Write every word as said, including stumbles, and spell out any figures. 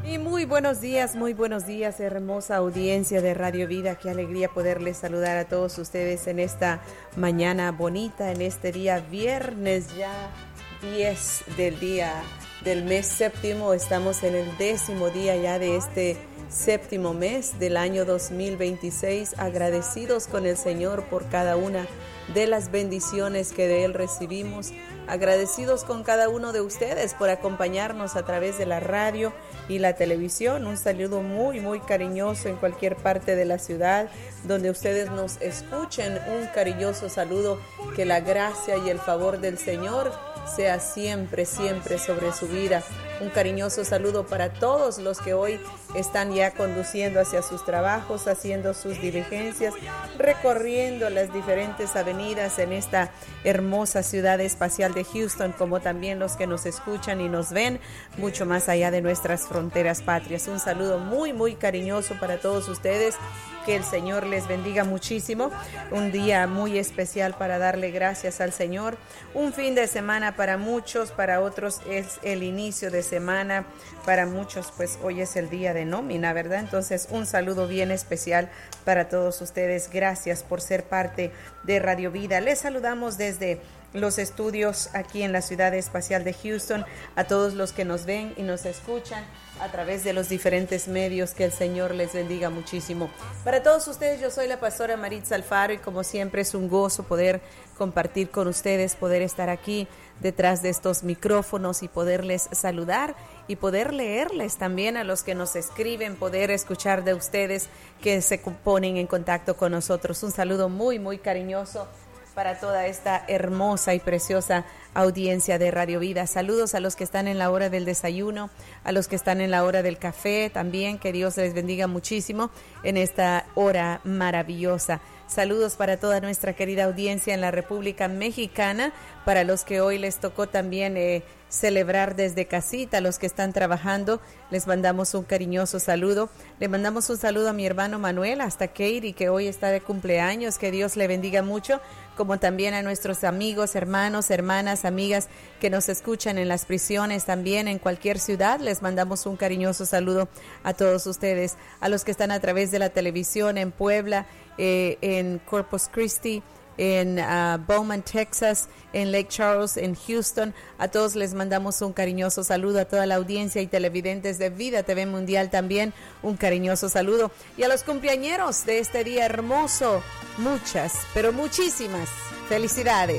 Y muy buenos días, muy buenos días, hermosa audiencia de Radio Vida. Qué alegría poderles saludar a todos ustedes en esta mañana bonita, en este día viernes ya diez del día del mes séptimo. Estamos en el décimo día ya de este séptimo mes del año dos mil veintiséis. Agradecidos con el Señor por cada una de las bendiciones que de Él recibimos. Agradecidos con cada uno de ustedes por acompañarnos a través de la radio y la televisión. Un saludo muy, muy cariñoso en cualquier parte de la ciudad donde ustedes nos escuchen. Un cariñoso saludo. Que la gracia y el favor del Señor sea siempre, siempre sobre su vida. Un cariñoso saludo para todos los que hoy están ya conduciendo hacia sus trabajos, haciendo sus diligencias, recorriendo las diferentes avenidas en esta hermosa ciudad espacial de Houston, como también los que nos escuchan y nos ven mucho más allá de nuestras fronteras patrias. Un saludo muy, muy cariñoso para todos ustedes. Que el Señor les bendiga muchísimo. Un día muy especial para darle gracias al Señor. Un fin de semana para muchos, para otros es el inicio de semana. Para muchos, pues hoy es el día de nómina, ¿verdad? Entonces, un saludo bien especial para todos ustedes. Gracias por ser parte de Radio Vida. Les saludamos desde los estudios aquí en la ciudad espacial de Houston, a todos los que nos ven y nos escuchan a través de los diferentes medios. Que el Señor les bendiga muchísimo. Para todos ustedes, yo soy la pastora Maritza Alfaro y como siempre es un gozo poder compartir con ustedes, poder estar aquí detrás de estos micrófonos y poderles saludar y poder leerles también a los que nos escriben, poder escuchar de ustedes que se ponen en contacto con nosotros. Un saludo muy, muy cariñoso para toda esta hermosa y preciosa audiencia de Radio Vida. Saludos a los que están en la hora del desayuno, a los que están en la hora del café también, que Dios les bendiga muchísimo en esta hora maravillosa. Saludos para toda nuestra querida audiencia en la República Mexicana, para los que hoy les tocó también eh, celebrar desde casita, los que están trabajando, les mandamos un cariñoso saludo. Le mandamos un saludo a mi hermano Manuel, hasta Katie, que hoy está de cumpleaños, que Dios le bendiga mucho, como también a nuestros amigos, hermanos, hermanas, amigas que nos escuchan en las prisiones, también en cualquier ciudad. Les mandamos un cariñoso saludo a todos ustedes, a los que están a través de la televisión en Puebla, eh, en Corpus Christi, en uh, Bowman, Texas, en Lake Charles, en Houston. A todos les mandamos un cariñoso saludo, a toda la audiencia y televidentes de Vida T V Mundial también, un cariñoso saludo. Y a los cumpleañeros de este día hermoso, muchas, pero muchísimas felicidades.